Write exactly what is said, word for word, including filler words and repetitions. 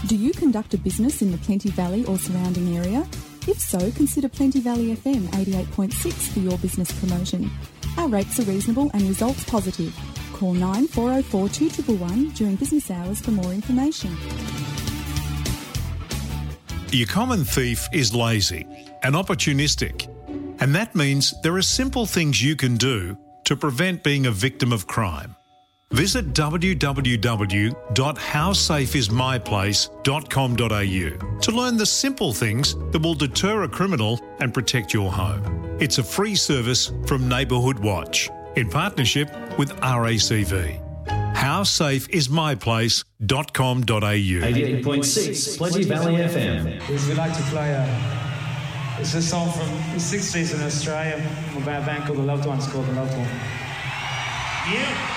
Do you conduct a business in the Plenty Valley or surrounding area? If so, consider Plenty Valley F M eighty-eight point six for your business promotion. Our rates are reasonable and results positive. Call nine four oh four two one one one during business hours for more information. Your common thief is lazy and opportunistic, and that means there are simple things you can do to prevent being a victim of crime. Visit w w w dot how safe is my place dot com dot a u to learn the simple things that will deter a criminal and protect your home. It's a free service from Neighbourhood Watch in partnership with R A C V. how safe is my place dot com dot a u. eighty-eight point six Plenty Valley F M. We like to play a, it's a song from the sixties in Australia by a band called The Loved Ones, called The Loved One. Yeah.